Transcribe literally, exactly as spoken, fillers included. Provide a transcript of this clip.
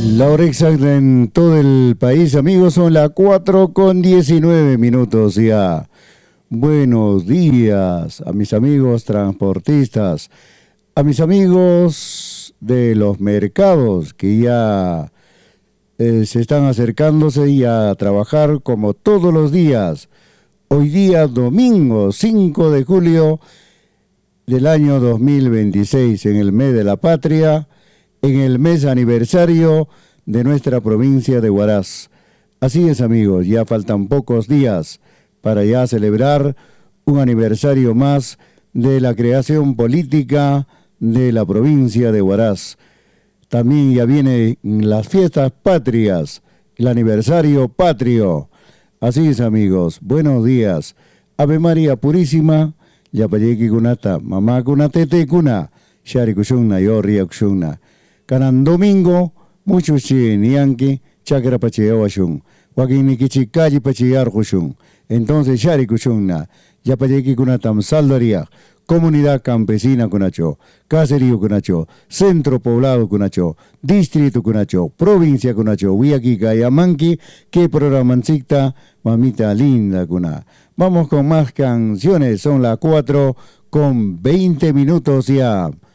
La hora exacta en todo el país, amigos, son las cuatro con diecinueve minutos ya. Buenos días a mis amigos transportistas, a mis amigos de los mercados que ya eh, se están acercándose ya a trabajar como todos los días. Hoy día domingo cinco de julio del año dos mil veintiséis, en el mes de la patria, en el mes aniversario de nuestra provincia de Huaraz. Así es, amigos, ya faltan pocos días para ya celebrar un aniversario más de la creación política de la provincia de Huaraz. También ya vienen las fiestas patrias, el aniversario patrio. Así es, amigos, buenos días. Ave María Purísima, yapayeki kunata, mamá kunatete kuna, shari kushunna, yorria kushunna. Kanan domingo, mucho chi nianki, chakra pacheawashun, wakiniki calle pachear kushun. Entonces, shari kushunna, yapayeki kunatam saldaria, comunidad campesina kunacho, caserío kunacho, centro poblado kunacho, distrito kunacho, provincia kunacho, wiaki kayamanki, que programancita, mamita linda kuna. Vamos con más canciones, son las cuatro con veinte minutos ya.